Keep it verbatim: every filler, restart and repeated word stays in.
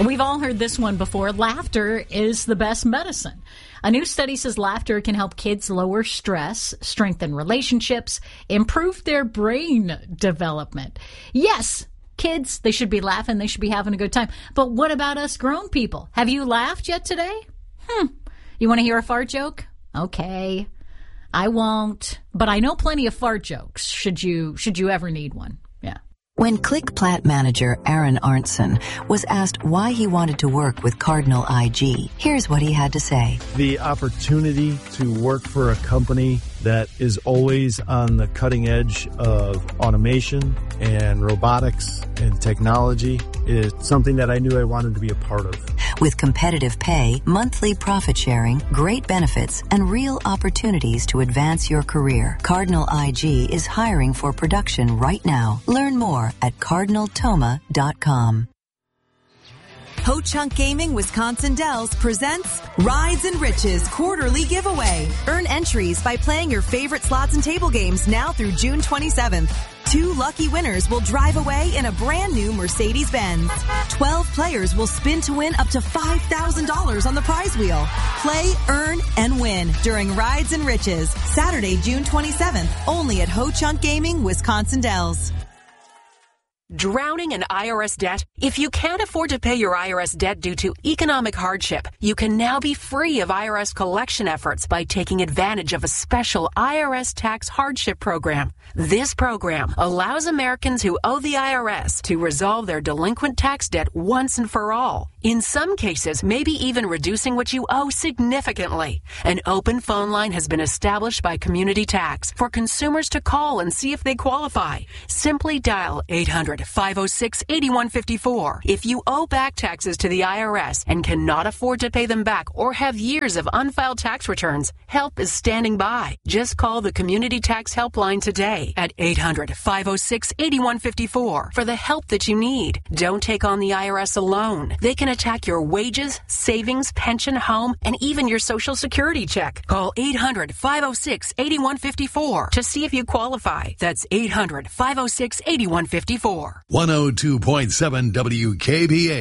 We've all heard this one before. Laughter is the best medicine. A new study says laughter can help kids lower stress, strengthen relationships, improve their brain development. Yes, kids, they should be laughing. They should be having a good time. But what about us grown people? Have you laughed yet today? Hmm. You want to hear a fart joke? Okay. I won't. But I know plenty of fart jokes, should you, should you ever need one. Yeah. When Click Plat manager Aaron Arntzen was asked why he wanted to work with Cardinal I G, here's what he had to say. The opportunity to work for a company that is always on the cutting edge of automation and robotics and technology is something that I knew I wanted to be a part of. With competitive pay, monthly profit sharing, great benefits, and real opportunities to advance your career, Cardinal I G is hiring for production right now. Learn more at cardinal toma dot com. Ho Chunk Gaming Wisconsin Dells presents Rides and Riches Quarterly Giveaway. Earn entries by playing your favorite slots and table games now through June twenty-seventh. Two lucky winners will drive away in a brand new Mercedes-Benz. Twelve players will spin to win up to five thousand dollars on the prize wheel. Play, earn, and win during Rides and Riches, Saturday, June twenty-seventh, only at Ho Chunk Gaming Wisconsin Dells. Drowning in I R S debt? If you can't afford to pay your I R S debt due to economic hardship, you can now be free of I R S collection efforts by taking advantage of a special I R S tax hardship program. This program allows Americans who owe the I R S to resolve their delinquent tax debt once and for all. In some cases, maybe even reducing what you owe significantly. An open phone line has been established by Community Tax for consumers to call and see if they qualify. Simply dial eight hundred, five oh six, eight one five four. If you owe back taxes to the I R S and cannot afford to pay them back or have years of unfiled tax returns, help is standing by. Just call the Community Tax Helpline today at eight hundred, five oh six, eight one five four for the help that you need. Don't take on the I R S alone. They can attack your wages, savings, pension, home, and even your Social Security check. Call eight hundred, five oh six, eight one five four to see if you qualify. That's eight hundred, five oh six, eight one five four. one oh two point seven W K B A